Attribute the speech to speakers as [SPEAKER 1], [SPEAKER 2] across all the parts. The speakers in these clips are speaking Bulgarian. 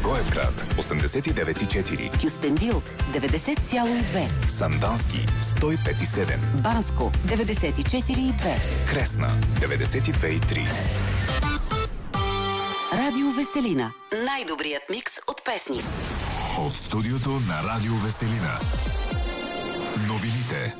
[SPEAKER 1] Благоевград 89,4,
[SPEAKER 2] Кюстендил 90,2,
[SPEAKER 1] Сандански 105,7,
[SPEAKER 2] Банско 94,2,
[SPEAKER 1] Кресна 92,3.
[SPEAKER 2] Радио Веселина. Най-добрият микс от песни.
[SPEAKER 1] От студиото на Радио Веселина. Новините.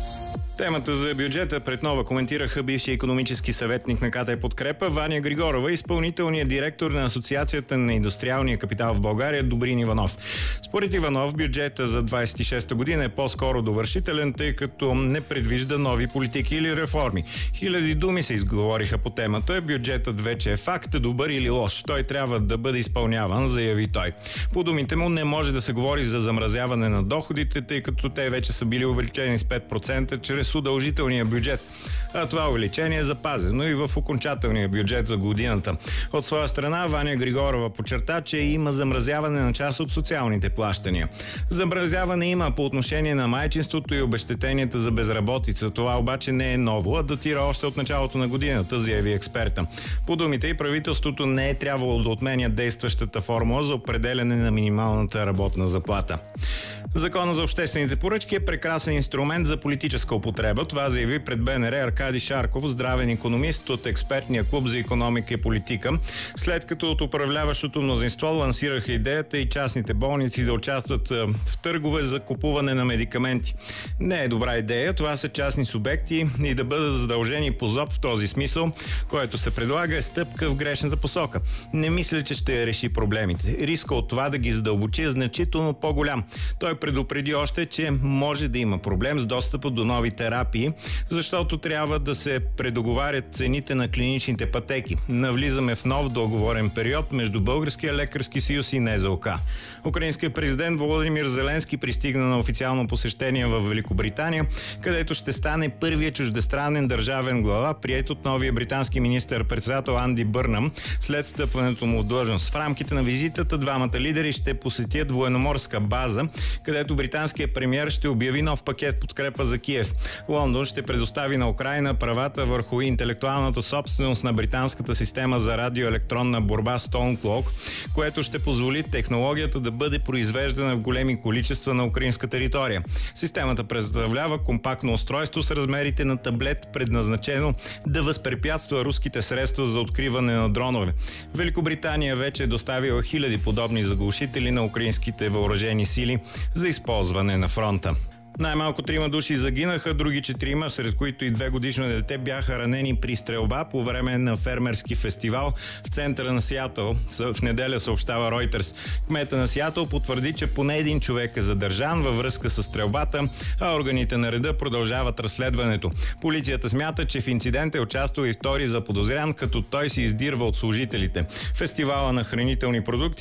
[SPEAKER 3] Темата за бюджета пред нова коментираха бившия икономически съветник на КТ Подкрепа Ваня Григорова и изпълнителният директор на Асоциацията на индустриалния капитал в България Добрин Иванов. Според Иванов, бюджета за 26-та година е по-скоро довършителен, тъй като не предвижда нови политики или реформи. Хиляди думи се изговориха по темата. Бюджетът вече е факт, добър или лош. Той трябва да бъде изпълняван, заяви той. По думите му не може да се говори за замразяване на доходите, тъй като те вече са били увеличени с 5% чрез удължителния бюджет. А това увеличение е запазено и в окончателния бюджет за годината. От своя страна Ваня Григорова подчерта, че има замразяване на част от социалните плащания. Замразяване има по отношение на майчинството и обезщетенията за безработица. Това обаче не е ново, а датира още от началото на годината, заяви експерта. По думите и правителството не е трябвало да отменя действащата формула за определяне на минималната работна заплата. Законът за обществените поръчки е прекрасен инструмент за политическа употреба. Това заяви пред БНР Аркадий Шарков, здравен икономист от експертния клуб за икономика и политика, след като от управляващото мнозинство лансираха идеята и частните болници да участват в търгове за купуване на медикаменти. Не е добра идея, това са частни субекти и да бъдат задължени по ЗОП в този смисъл, което се предлага, е стъпка в грешната посока. Не мисля, че ще реши проблемите. Риска от това да ги задълбочи е значително по-голям. Той предупреди още, че може да има проблем с достъпа до нови терапии, защото трябва да се предоговарят цените на клиничните пътеки. Навлизаме в нов договорен период между Българския лекарски съюз и НЗОК. Украинският президент Володимир Зеленски пристигна на официално посещение в Великобритания, където ще стане първият чуждестранен държавен глава, приет от новия британски министър-председател Анди Бърнъм след стъпването му в длъжност. В рамките на визитата двамата лидери ще посетят военноморска база, където британският премиер ще обяви нов пакет подкрепа за Киев. Лондон ще предостави на Украйна правата върху интелектуалната собственост на британската система за радиоелектронна борба Stonecloak, което ще позволи технологията да бъде произвеждана в големи количества на украинска територия. Системата представлява компактно устройство с размерите на таблет, предназначено да възпрепятства руските средства за откриване на дронове. Великобритания вече е доставила хиляди подобни заглушители на украинските въоръжени сили за използване на фронта. Най-малко 3 души загинаха, други 4, сред които и 2-годишно дете, бяха ранени при стрелба по време на фермерски фестивал в центъра на Сиатъл. В неделя съобщава Reuters. Кмета на Сиатъл потвърди, че поне един човек е задържан във връзка с стрелбата, а органите на реда продължават разследването. Полицията смята, че в инцидент е участвал и втори заподозрян, като той се издирва от служителите. Фестивала на хранителни продукти